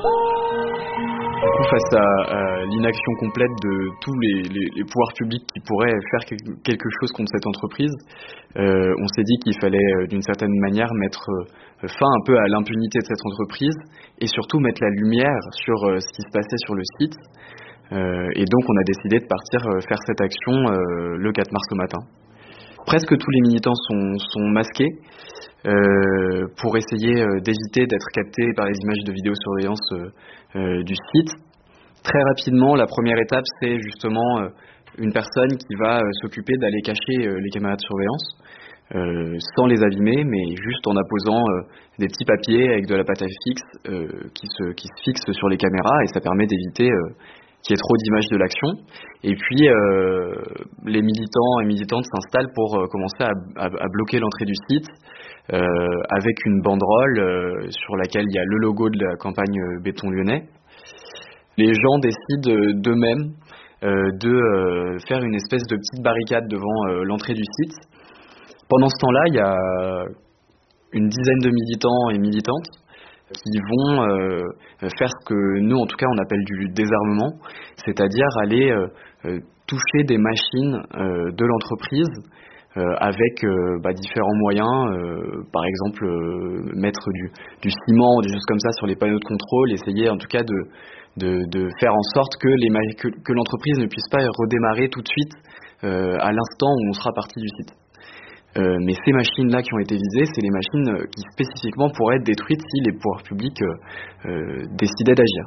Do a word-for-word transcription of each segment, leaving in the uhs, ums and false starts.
Du coup, face à, à l'inaction complète de tous les, les, les pouvoirs publics qui pourraient faire quelque chose contre cette entreprise, euh, on s'est dit qu'il fallait euh, d'une certaine manière mettre euh, fin un peu à l'impunité de cette entreprise et surtout mettre la lumière sur euh, ce qui se passait sur le site. Euh, et donc on a décidé de partir euh, faire cette action euh, le quatre mars au matin. Presque tous les militants sont, sont masqués euh, pour essayer euh, d'éviter d'être captés par les images de vidéosurveillance euh, euh, du site. Très rapidement, la première étape, c'est justement euh, une personne qui va euh, s'occuper d'aller cacher euh, les caméras de surveillance euh, sans les abîmer, mais juste en apposant euh, des petits papiers avec de la pâte à fixe euh, qui, se, qui se fixent sur les caméras, et ça permet d'éviter euh, qu'il y ait trop d'images de l'action. Et puis euh, les militants et militantes s'installent pour euh, commencer à, à, à bloquer l'entrée du site euh, avec une banderole euh, sur laquelle il y a le logo de la campagne euh, Béton Lyonnais. Les gens décident euh, d'eux-mêmes euh, de euh, faire une espèce de petite barricade devant euh, l'entrée du site. Pendant ce temps-là, il y a une dizaine de militants et militantes qui vont euh, faire ce que nous, en tout cas, on appelle du désarmement, c'est-à-dire aller euh, euh, toucher des machines euh, de l'entreprise euh, avec euh, bah, différents moyens, euh, par exemple euh, mettre du, du ciment, des choses comme ça sur les panneaux de contrôle, essayer en tout cas de, de, de faire en sorte que, les ma- que, que l'entreprise ne puisse pas redémarrer tout de suite euh, à l'instant où on sera parti du site. Euh, mais ces machines-là qui ont été visées, c'est les machines qui spécifiquement pourraient être détruites si les pouvoirs publics euh, euh, décidaient d'agir.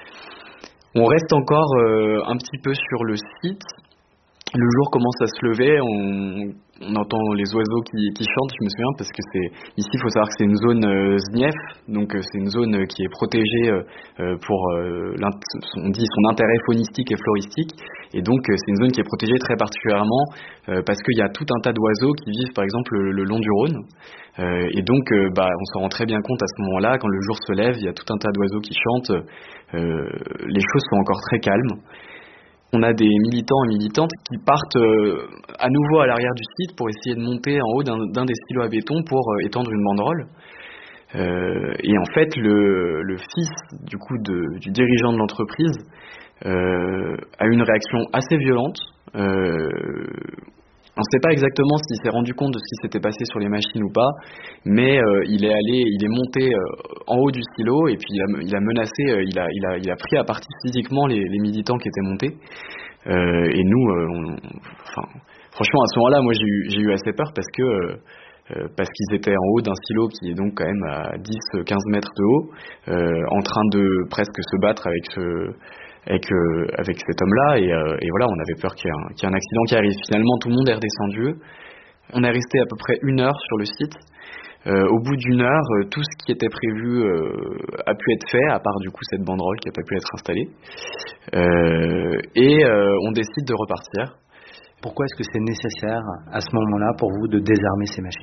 On reste encore euh, un petit peu sur le site. Le jour commence à se lever, on, on entend les oiseaux qui, qui chantent, je me souviens, parce que c'est ici, il faut savoir que c'est une zone euh, S N I E F, donc euh, c'est une zone qui est protégée euh, pour, euh, on dit, son intérêt faunistique et floristique, et donc euh, c'est une zone qui est protégée très particulièrement euh, parce qu'il y a tout un tas d'oiseaux qui vivent, par exemple, le, le long du Rhône, euh, et donc euh, bah, on s'en rend très bien compte à ce moment-là, quand le jour se lève, il y a tout un tas d'oiseaux qui chantent, euh, les choses sont encore très calmes. On a des militants et militantes qui partent euh, à nouveau à l'arrière du site pour essayer de monter en haut d'un, d'un des silos à béton pour euh, étendre une banderole. Euh, et en fait, le, le fils du coup de, du dirigeant de l'entreprise euh, a eu une réaction assez violente. Euh, on ne sait pas exactement s'il s'est rendu compte de ce qui s'était passé sur les machines ou pas, mais euh, il est allé, il est monté euh, en haut du silo et puis il a, il a menacé, euh, il, a, il, a, il a pris à partie physiquement les, les militants qui étaient montés. Euh, et nous, euh, on, enfin, franchement, à ce moment-là, moi j'ai eu, j'ai eu assez peur parce que euh, parce qu'ils étaient en haut d'un silo qui est donc quand même à dix à quinze mètres de haut, euh, en train de presque se battre avec ce avec, euh, avec cet homme-là, et, euh, et voilà, on avait peur qu'il y, ait un, qu'il y ait un accident qui arrive. Finalement, tout le monde est redescendu. On est resté à peu près une heure sur le site. Euh, au bout d'une heure, euh, tout ce qui était prévu euh, a pu être fait, à part du coup cette banderole qui n'a pas pu être installée. Euh, et euh, on décide de repartir. Pourquoi est-ce que c'est nécessaire à ce moment-là pour vous de désarmer ces machines ?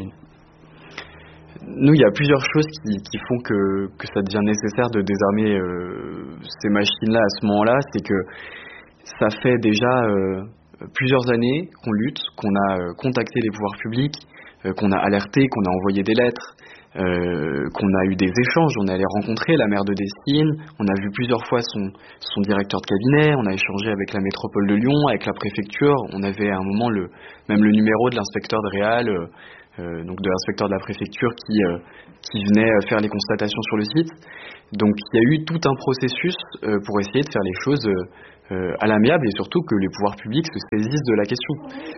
Nous, il y a plusieurs choses qui, qui font que, que ça devient nécessaire de désarmer euh, ces machines-là à ce moment-là. C'est que ça fait déjà euh, plusieurs années qu'on lutte, qu'on a euh, contacté les pouvoirs publics, euh, qu'on a alerté, qu'on a envoyé des lettres, euh, qu'on a eu des échanges. On est allé rencontrer la maire de Dessines, on a vu plusieurs fois son, son directeur de cabinet, on a échangé avec la métropole de Lyon, avec la préfecture. On avait à un moment le, même le numéro de l'inspecteur de Réal, euh, Euh, donc de l'inspecteur de la préfecture qui, euh, qui venait faire les constatations sur le site. Donc il y a eu tout un processus euh, pour essayer de faire les choses euh, à l'amiable et surtout que les pouvoirs publics se saisissent de la question.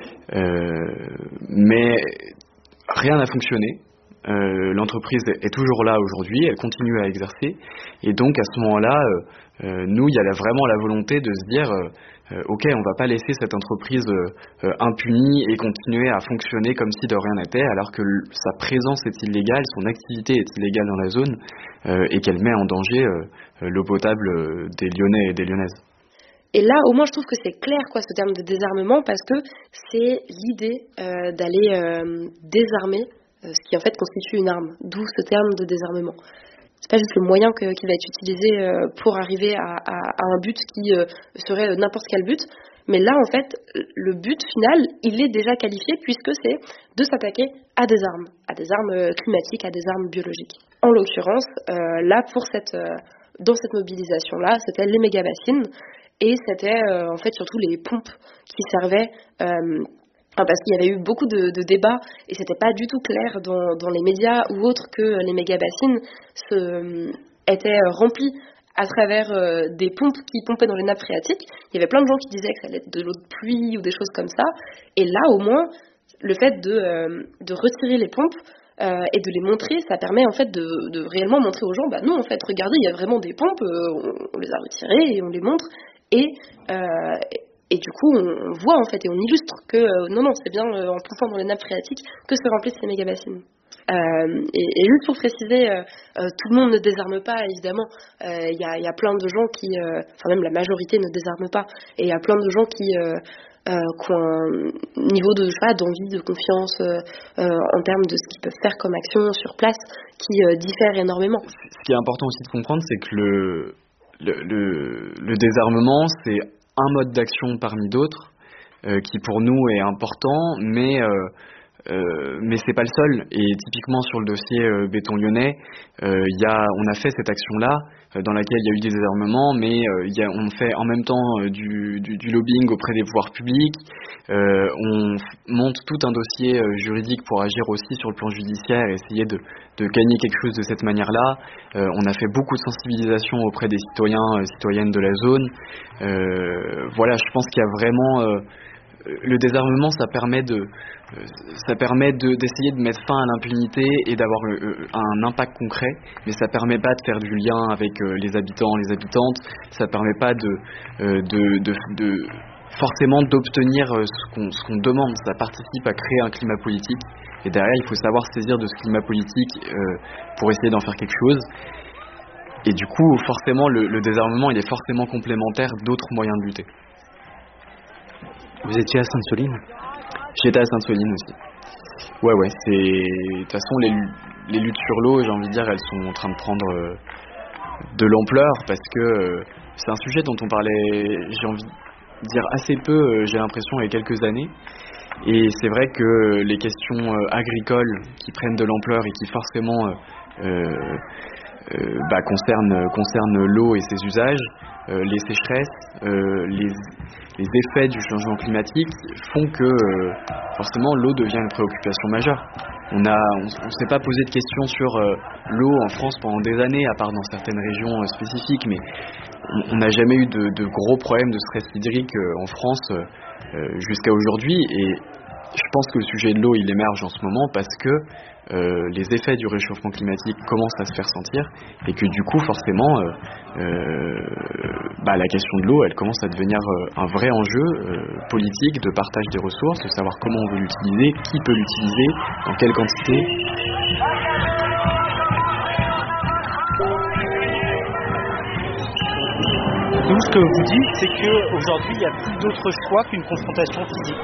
Euh, mais rien n'a fonctionné. Euh, l'entreprise est toujours là aujourd'hui, elle continue à exercer, et donc à ce moment-là, euh, euh, nous, il y a là vraiment la volonté de se dire euh, euh, ok, on va pas laisser cette entreprise euh, impunie et continuer à fonctionner comme si de rien n'était, alors que l- sa présence est illégale, son activité est illégale dans la zone, euh, et qu'elle met en danger euh, l'eau potable euh, des Lyonnais et des Lyonnaises. Et là, au moins, je trouve que c'est clair, quoi, ce terme de désarmement, parce que c'est l'idée euh, d'aller euh, désarmer euh, ce qui en fait constitue une arme. D'où ce terme de désarmement. C'est pas juste le moyen que, qui va être utilisé euh, pour arriver à, à, à un but qui euh, serait n'importe quel but, mais là, en fait, le but final, il est déjà qualifié puisque c'est de s'attaquer à des armes, à des armes climatiques, à des armes biologiques. En l'occurrence, euh, là, pour cette euh, dans cette mobilisation-là, c'était les méga-bassines et c'était euh, en fait surtout les pompes qui servaient... Euh, parce qu'il y avait eu beaucoup de, de débats et c'était pas du tout clair dans, dans les médias ou autres que les méga-bassines se, euh, étaient remplies à travers euh, des pompes qui pompaient dans les nappes phréatiques. Il y avait plein de gens qui disaient que ça allait être de l'eau de pluie ou des choses comme ça. Et là, au moins, le fait de, euh, de retirer les pompes euh, et de les montrer, ça permet en fait de, de réellement montrer aux gens, bah non, en fait, regardez, il y a vraiment des pompes, euh, on, on les a retirées et on les montre. Et... Euh, Et du coup, on voit en fait et on illustre que euh, non, non, c'est bien euh, en poussant dans les nappes phréatiques que se remplissent les méga-bassines. Euh, et, et juste pour préciser, euh, euh, tout le monde ne désarme pas, évidemment. Il euh, y, a, y a plein de gens qui, euh, enfin même la majorité ne désarme pas. Et il y a plein de gens qui, euh, euh, qui ont un niveau de, je sais pas, d'envie, de confiance euh, euh, en termes de ce qu'ils peuvent faire comme action sur place qui euh, diffère énormément. Ce qui est important aussi de comprendre, c'est que le, le, le, le désarmement, c'est un mode d'action parmi d'autres euh, qui pour nous est important, mais euh, euh, mais c'est pas le seul. Et typiquement sur le dossier euh, béton lyonnais, euh, y a, on a fait cette action-là euh, dans laquelle il y a eu des désarmements, mais euh, y a, on fait en même temps euh, du, du, du lobbying auprès des pouvoirs publics. Euh, on f- monte tout un dossier euh, juridique pour agir aussi sur le plan judiciaire et essayer de, de gagner quelque chose de cette manière-là. Euh, on a fait beaucoup de sensibilisation auprès des citoyens et citoyennes de la zone. Euh, voilà, je pense qu'il y a vraiment... Euh, le désarmement, ça permet de, ça permet de, d'essayer de mettre fin à l'impunité et d'avoir euh, un impact concret, mais ça permet pas de faire du lien avec euh, les habitants, les habitantes. Ça permet pas de, euh, de, de, de forcément d'obtenir euh, ce qu'on, ce qu'on demande. Ça participe à créer un climat politique. Et derrière, il faut savoir saisir de ce climat politique euh, pour essayer d'en faire quelque chose. Et du coup, forcément, le, le désarmement, il est forcément complémentaire d'autres moyens de lutter. Vous étiez à Sainte-Soline ? J'étais à Sainte-Soline aussi. Ouais, ouais, c'est... De toute façon, les, les luttes sur l'eau, j'ai envie de dire, elles sont en train de prendre euh, de l'ampleur parce que euh, c'est un sujet dont on parlait, j'ai envie de dire, assez peu, euh, j'ai l'impression, il y a quelques années. Et c'est vrai que les questions euh, agricoles qui prennent de l'ampleur et qui forcément euh, euh, euh, bah, concernent, concernent l'eau et ses usages, euh, les sécheresses, euh, les, les effets du changement climatique font que euh, forcément l'eau devient une préoccupation majeure. On a, on, on s'est pas posé de questions sur euh, l'eau en France pendant des années, à part dans certaines régions euh, spécifiques, mais on n'a jamais eu de, de gros problèmes de stress hydrique euh, en France euh, euh, jusqu'à aujourd'hui. Et je pense que le sujet de l'eau, il émerge en ce moment parce que euh, les effets du réchauffement climatique commencent à se faire sentir et que du coup, forcément, euh, euh, bah, la question de l'eau, elle commence à devenir euh, un vrai enjeu euh, politique de partage des ressources, de savoir comment on veut l'utiliser, qui peut l'utiliser, dans quelle quantité. Nous, ce que vous dites, c'est qu'aujourd'hui, il n'y a plus d'autre choix qu'une confrontation physique.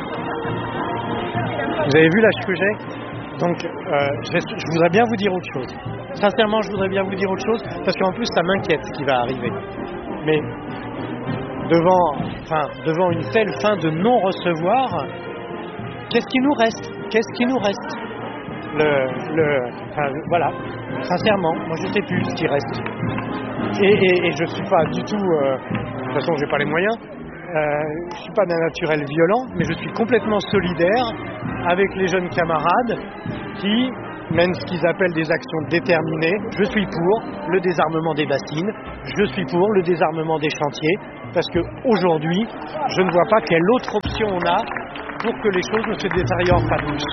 Vous avez vu l'âge que j'ai ? Donc, euh, je, reste, je voudrais bien vous dire autre chose. Sincèrement, je voudrais bien vous dire autre chose, parce qu'en plus, ça m'inquiète ce qui va arriver. Mais devant, enfin, devant une telle fin de non-recevoir, qu'est-ce qui nous reste ? Qu'est-ce qui nous reste ? Le, le, enfin, voilà. Sincèrement, moi, je ne sais plus ce qui reste. Et, et, et je ne suis pas du tout... Euh, de toute façon, je n'ai pas les moyens. Euh, je ne suis pas d'un naturel violent, mais je suis complètement solidaire avec les jeunes camarades qui mènent ce qu'ils appellent des actions déterminées. Je suis pour le désarmement des bassines, je suis pour le désarmement des chantiers, parce qu'aujourd'hui, je ne vois pas quelle autre option on a pour que les choses ne se détériorent pas plus.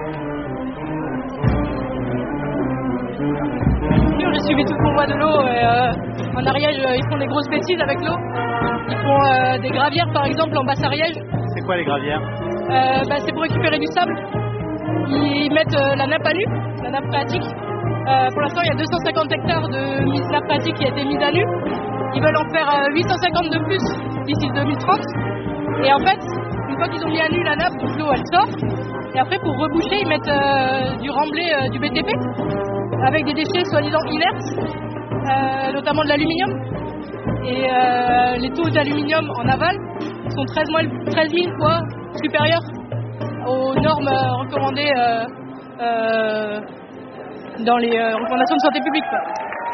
J'ai suivi tout le convoi de l'eau et euh, en Ariège ils font des grosses bêtises avec l'eau. Ils font euh, des gravières par exemple en Basse-Ariège. C'est quoi les gravières ? euh, bah, C'est pour récupérer du sable. Ils mettent euh, la nappe à nu, la nappe phréatique. Euh, pour l'instant il y a deux cent cinquante hectares de nappe phréatique qui a été mise à nu. Ils veulent en faire euh, huit cent cinquante de plus d'ici deux mille trente. Et en fait, une fois qu'ils ont mis à nu la nappe, donc l'eau elle sort. Et après pour reboucher ils mettent euh, du remblai, euh, du B T P. Avec des déchets soi-disant inertes, euh, notamment de l'aluminium. Et euh, les taux d'aluminium en aval sont treize mille fois supérieurs aux normes euh, recommandées euh, euh, dans les euh, recommandations de santé publique, quoi.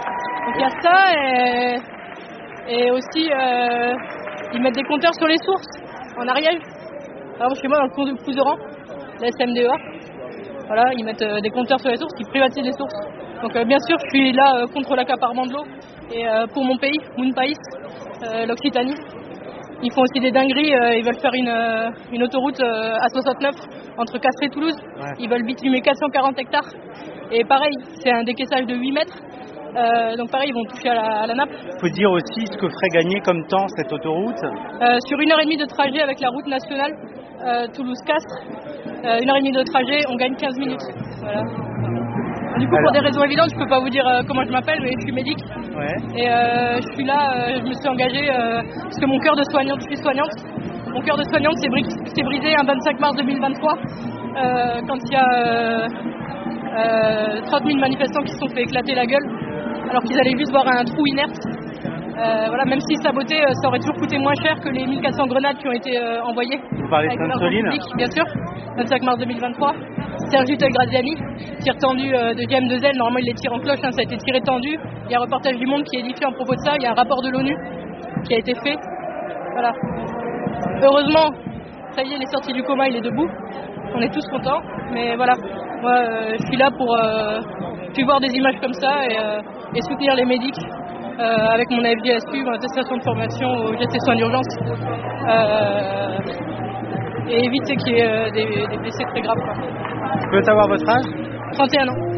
Donc il y a ça et, et aussi euh, ils mettent des compteurs sur les sources en Ariège. Par exemple chez moi dans le cours de Couseran, la S M D E A, voilà, ils mettent euh, des compteurs sur les sources, ils privatisent les sources. Donc euh, bien sûr je suis là euh, contre l'accaparement de l'eau et euh, pour mon pays, mon pays, euh, l'Occitanie. Ils font aussi des dingueries, euh, ils veulent faire une, euh, une autoroute euh, A soixante-neuf entre Castres et Toulouse. Ouais. Ils veulent bitumer quatre cent quarante hectares. Et pareil, c'est un décaissage de huit mètres. Euh, donc pareil, ils vont toucher à la, à la nappe. Il faut dire aussi ce que ferait gagner comme temps cette autoroute. Euh, sur une heure et demie de trajet avec la route nationale euh, Toulouse-Castres, euh, une heure et demie de trajet, on gagne quinze minutes. Voilà. Du coup, Alors. pour des raisons évidentes, je peux pas vous dire euh, comment je m'appelle, mais je suis médic. Ouais. Et euh, je suis là, euh, je me suis engagée euh, parce que mon cœur de soignante, je suis soignante. Mon cœur de soignante s'est, bri- s'est brisé un vingt-cinq mars deux mille vingt-trois euh, quand il y a euh, euh, trente mille manifestants qui se sont fait éclater la gueule alors qu'ils allaient juste voir un trou inerte. Euh, voilà, même s'ils sabotaient, euh, ça aurait toujours coûté moins cher que les mille quatre cents grenades qui ont été euh, envoyées. Vous parlez de Sainte-Soline ? Bien sûr, vingt-cinq mars deux mille vingt-trois. Serge Graziani, tir tendu euh, de G M deux L, normalement il les tire en cloche, hein, ça a été tiré tendu. Il y a un reportage du Monde qui est édifié en propos de ça, il y a un rapport de l'ONU qui a été fait. Voilà. Heureusement, ça y est, il est sorti du coma, il est debout. On est tous contents, mais voilà. Moi, euh, je suis là pour euh, puis voir des images comme ça et, euh, et soutenir les médics. Euh, avec mon A F G S Q, mon attestation de formation au geste et soins d'urgence, euh, et éviter qu'il y ait euh, des, des blessés très graves. Quoi. Je peux savoir votre âge ? trente et un ans.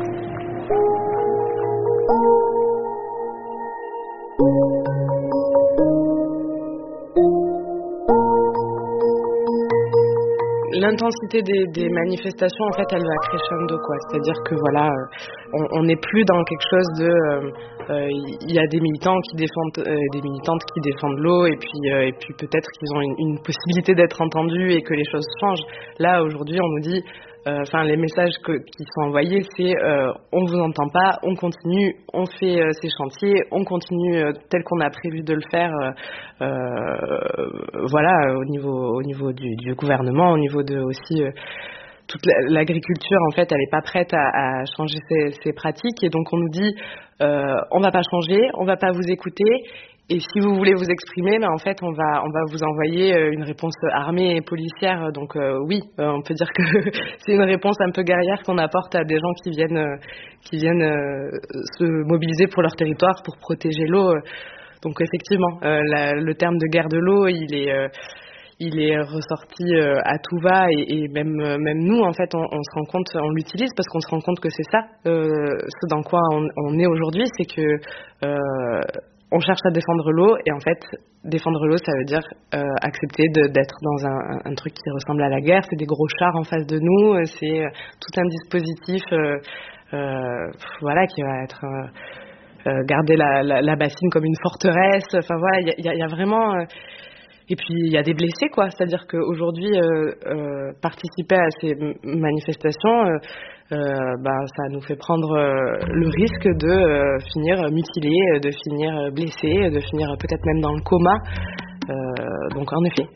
L'intensité des, des manifestations, en fait, elle va crescendo, quoi. C'est-à-dire que voilà, euh, on n'est plus dans quelque chose de, il euh, euh, y a des militants qui défendent, euh, des militantes qui défendent l'eau, et puis, euh, et puis peut-être qu'ils ont une, une possibilité d'être entendus et que les choses changent. Là, aujourd'hui, on nous dit, enfin, euh, les messages que, qui sont envoyés, c'est, euh, on vous entend pas, on continue, on fait euh, ces chantiers, on continue euh, tel qu'on a prévu de le faire. Euh, euh, voilà, au niveau, au niveau du, du gouvernement, au niveau de aussi euh, toute l'agriculture, en fait, elle n'est pas prête à, à changer ses, ses pratiques, et donc on nous dit euh, on va pas changer, on va pas vous écouter, et si vous voulez vous exprimer, ben en fait on va on va vous envoyer une réponse armée et policière. Donc euh, oui, euh, on peut dire que c'est une réponse un peu guerrière qu'on apporte à des gens qui viennent euh, qui viennent euh, se mobiliser pour leur territoire, pour protéger l'eau. Donc effectivement, euh, la, le terme de guerre de l'eau, il est euh, il est ressorti euh, à tout va, et, et même euh, même nous, en fait, on, on se rend compte, on l'utilise parce qu'on se rend compte que c'est ça, euh, ce dans quoi on, on est aujourd'hui, c'est que euh, on cherche à défendre l'eau, et en fait, défendre l'eau, ça veut dire euh, accepter de, d'être dans un, un truc qui ressemble à la guerre. C'est des gros chars en face de nous, c'est tout un dispositif, euh, euh, voilà, qui va être euh, euh, garder la, la, la bassine comme une forteresse. Enfin voilà, il y a, y a vraiment euh, et puis il y a des blessés, quoi. C'est-à-dire qu'aujourd'hui, euh, euh, participer à ces manifestations, euh, euh, bah, ça nous fait prendre euh, le risque de euh, finir mutilé, de finir blessé, de finir peut-être même dans le coma. Euh, donc en effet.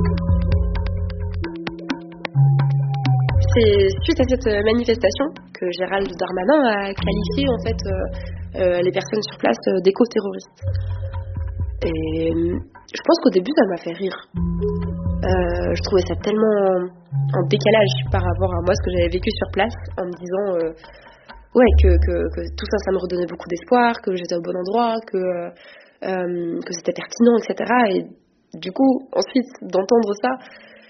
C'est suite à cette manifestation que Gérald Darmanin a qualifié en fait euh, euh, les personnes sur place euh, d'éco-terroristes. Et je pense qu'au début ça m'a fait rire. Euh, je trouvais ça tellement en décalage par rapport à moi, ce que j'avais vécu sur place, en me disant euh, ouais que, que, que tout ça ça me redonnait beaucoup d'espoir, que j'étais au bon endroit, que, euh, que c'était pertinent, et cetera. Et du coup ensuite d'entendre ça,